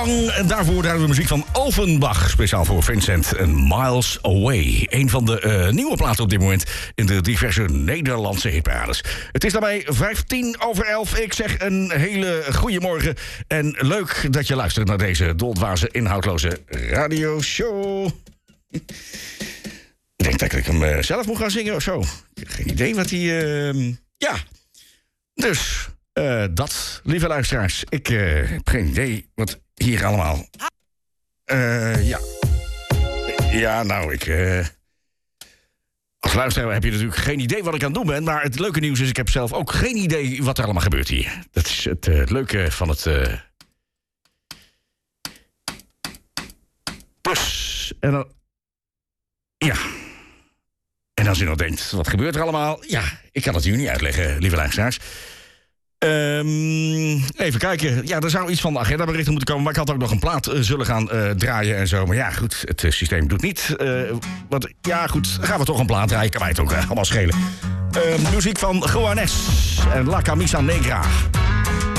En daarvoor hadden we muziek van Offenbach, speciaal voor Vincent en Miles Away. Een van de nieuwe platen op dit moment in de diverse Nederlandse hitparades. Het is daarmee 11:15. Ik zeg een hele goede morgen. En leuk dat je luistert naar deze doldwaze, inhoudloze radioshow. Ik denk dat ik hem zelf moet gaan zingen of zo. Ik heb geen idee wat hij... Ja, dus dat, lieve luisteraars. Ik heb geen idee wat hier allemaal... Ja. Ja, nou, als luisteraar heb je natuurlijk geen idee wat ik aan het doen ben. Maar het leuke nieuws is, ik heb zelf ook geen idee wat er allemaal gebeurt hier. Dat is het leuke van het... Dus, en dan... Ja. En als u nog denkt, wat gebeurt er allemaal? Ja, ik kan het u niet uitleggen, lieve luisteraars. Even kijken. Ja, er zou iets van de agendaberichten moeten komen. Maar ik had ook nog een plaat zullen gaan draaien en zo. Maar ja, goed, het systeem doet niet. Ja, goed, dan gaan we toch een plaat draaien. Kan mij het ook allemaal schelen. Muziek van Juanes en La Camisa Negra.